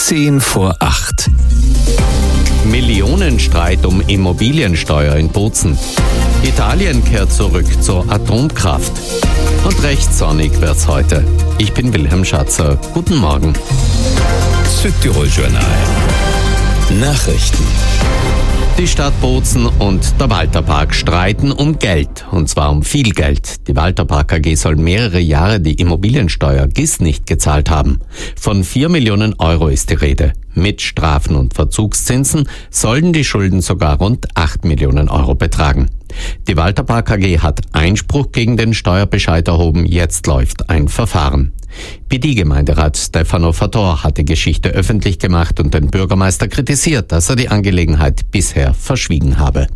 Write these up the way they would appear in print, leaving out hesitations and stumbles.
7:10 Millionenstreit um Immobiliensteuer in Bozen. Italien kehrt zurück zur Atomkraft. Und recht sonnig wird's heute. Ich bin Wilhelm Schatzer. Guten Morgen. Südtirol Journal. Nachrichten. Die Stadt Bozen und der Walterpark streiten um Geld, und zwar um viel Geld. Die Walterpark AG soll mehrere Jahre die Immobiliensteuer GIS nicht gezahlt haben. Von 4 Millionen Euro ist die Rede. Mit Strafen und Verzugszinsen sollen die Schulden sogar rund 8 Millionen Euro betragen. Die Walterpark AG hat Einspruch gegen den Steuerbescheid erhoben, jetzt läuft ein Verfahren. PD-Gemeinderat Stefano Fator hat die Geschichte öffentlich gemacht und den Bürgermeister kritisiert, dass er die Angelegenheit bisher verschwiegen habe.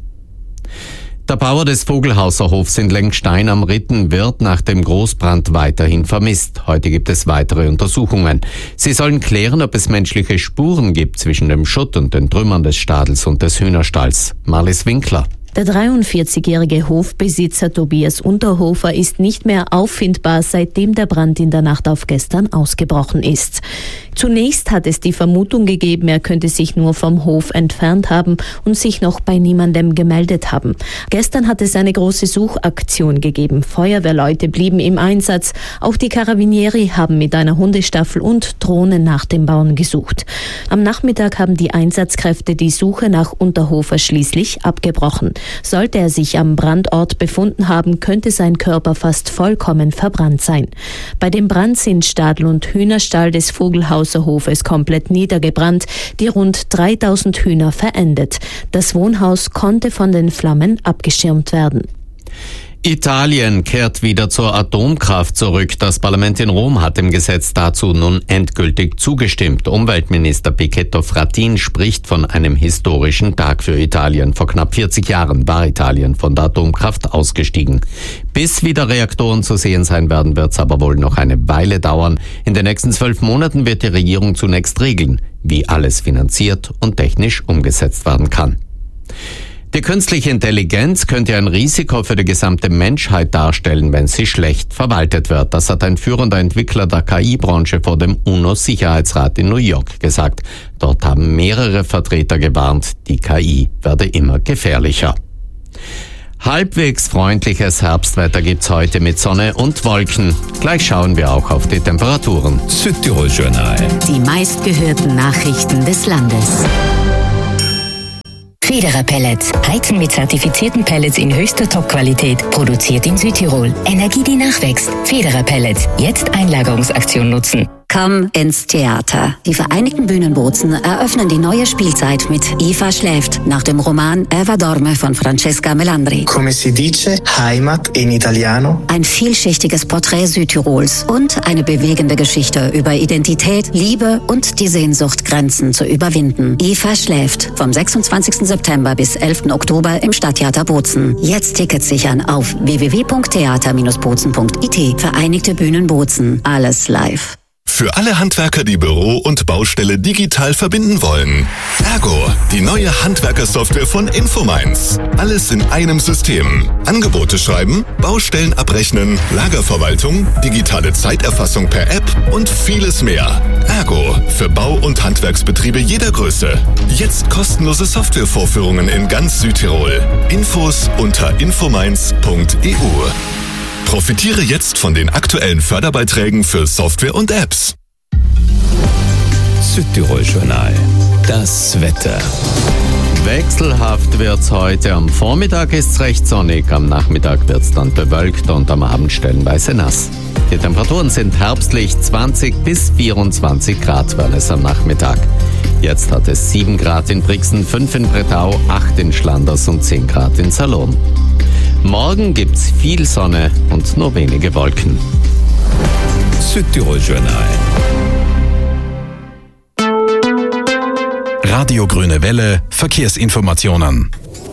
Der Bauer des Vogelhauser Hofs in Lengstein am Ritten wird nach dem Großbrand weiterhin vermisst. Heute gibt es weitere Untersuchungen. Sie sollen klären, ob es menschliche Spuren gibt zwischen dem Schutt und den Trümmern des Stadels und des Hühnerstalls. Marlies Winkler. Der 43-jährige Hofbesitzer Tobias Unterhofer ist nicht mehr auffindbar, seitdem der Brand in der Nacht auf gestern ausgebrochen ist. Zunächst hat es die Vermutung gegeben, er könnte sich nur vom Hof entfernt haben und sich noch bei niemandem gemeldet haben. Gestern hat es eine große Suchaktion gegeben. Feuerwehrleute blieben im Einsatz. Auch die Carabinieri haben mit einer Hundestaffel und Drohnen nach dem Bauern gesucht. Am Nachmittag haben die Einsatzkräfte die Suche nach Unterhofer schließlich abgebrochen. Sollte er sich am Brandort befunden haben, könnte sein Körper fast vollkommen verbrannt sein. Bei dem Brand sind Stadel und Hühnerstall des Vogelhauser Hofes komplett niedergebrannt, die rund 3000 Hühner verendet. Das Wohnhaus konnte von den Flammen abgeschirmt werden. Italien kehrt wieder zur Atomkraft zurück. Das Parlament in Rom hat dem Gesetz dazu nun endgültig zugestimmt. Umweltminister Pichetto Fratin spricht von einem historischen Tag für Italien. Vor knapp 40 Jahren war Italien von der Atomkraft ausgestiegen. Bis wieder Reaktoren zu sehen sein werden, wird es aber wohl noch eine Weile dauern. In den nächsten 12 Monaten wird die Regierung zunächst regeln, wie alles finanziert und technisch umgesetzt werden kann. Die künstliche Intelligenz könnte ein Risiko für die gesamte Menschheit darstellen, wenn sie schlecht verwaltet wird. Das hat ein führender Entwickler der KI-Branche vor dem UNO-Sicherheitsrat in New York gesagt. Dort haben mehrere Vertreter gewarnt, die KI werde immer gefährlicher. Halbwegs freundliches Herbstwetter gibt's heute mit Sonne und Wolken. Gleich schauen wir auch auf die Temperaturen. Südtirol Journal. Die meistgehörten Nachrichten des Landes. Federer Pellets. Heizen mit zertifizierten Pellets in höchster Top-Qualität. Produziert in Südtirol. Energie, die nachwächst. Federer Pellets. Jetzt Einlagerungsaktion nutzen. Komm ins Theater. Die Vereinigten Bühnen Bozen eröffnen die neue Spielzeit mit Eva schläft nach dem Roman Eva dorme von Francesca Melandri. Come si dice Heimat in Italiano? Ein vielschichtiges Porträt Südtirols und eine bewegende Geschichte über Identität, Liebe und die Sehnsucht, Grenzen zu überwinden. Eva schläft vom 26. September bis 11. Oktober im Stadttheater Bozen. Jetzt Tickets sichern auf www.theater-bozen.it. Vereinigte Bühnen Bozen. Alles live. Für alle Handwerker, die Büro und Baustelle digital verbinden wollen. Ergo, die neue Handwerkersoftware von Infomines. Alles in einem System. Angebote schreiben, Baustellen abrechnen, Lagerverwaltung, digitale Zeiterfassung per App und vieles mehr. Ergo, für Bau- und Handwerksbetriebe jeder Größe. Jetzt kostenlose Softwarevorführungen in ganz Südtirol. Infos unter infomines.eu. Profitiere jetzt von den aktuellen Förderbeiträgen für Software und Apps. Südtirol Journal. Das Wetter. Wechselhaft wird's heute. Am Vormittag ist's recht sonnig, am Nachmittag wird's dann bewölkt und am Abend stellenweise nass. Die Temperaturen sind herbstlich, 20 bis 24 Grad waren es am Nachmittag. Jetzt hat es 7 Grad in Brixen, 5 in Bretau, 8 in Schlanders und 10 Grad in Salon. Morgen gibt's viel Sonne und nur wenige Wolken. Südtirol Journal. Radio Grüne Welle, Verkehrsinformationen.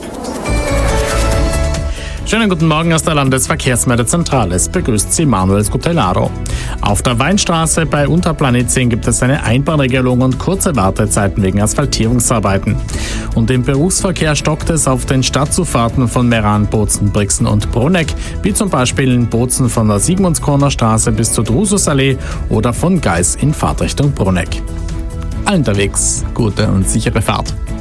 Schönen guten Morgen aus der Landesverkehrsmeldezentrale. Es begrüßt Sie Manuel Scutellaro. Auf der Weinstraße bei Unterplanet 10 gibt es eine Einbahnregelung und kurze Wartezeiten wegen Asphaltierungsarbeiten. Und im Berufsverkehr stockt es auf den Stadtzufahrten von Meran, Bozen, Brixen und Bruneck, wie zum Beispiel in Bozen von der Sigmundskroner Straße bis zur Drususallee oder von Geis in Fahrtrichtung Bruneck. allen unterwegs gute und sichere Fahrt.